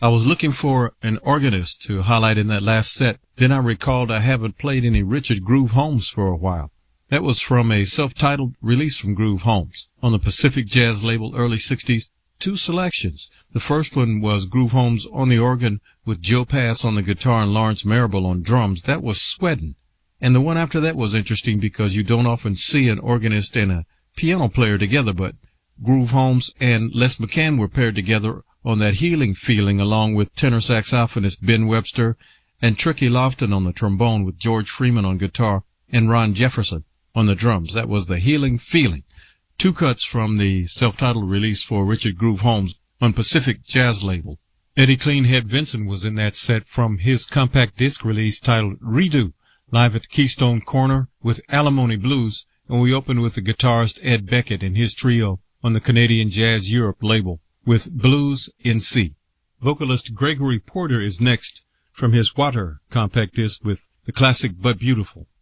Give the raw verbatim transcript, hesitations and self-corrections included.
I was looking for an organist to highlight in that last set. Then I recalled I haven't played any Richard Groove Holmes for a while. That was from a self-titled release from Groove Holmes on the Pacific Jazz label, early sixties. Two selections. The first one was Groove Holmes on the organ with Joe Pass on the guitar and Lawrence Marable on drums. That was Sweatin'. And the one after that was interesting because you don't often see an organist and a piano player together, but Groove Holmes and Les McCann were paired together on that Healing Feeling, along with tenor saxophonist Ben Webster and Tricky Lofton on the trombone with George Freeman on guitar and Ron Jefferson on the drums. That was the Healing Feeling. Two cuts from the self-titled release for Richard Groove Holmes on Pacific Jazz label. Eddie Cleanhead Vinson was in that set from his compact disc release titled Redo, live at Keystone Corner with Alimony Blues, and we opened with the guitarist Ed Beckett and his trio on the Canadian Jazz Europe label with Blues in C. Vocalist Gregory Porter is next from his Water compact disc with the classic But Beautiful.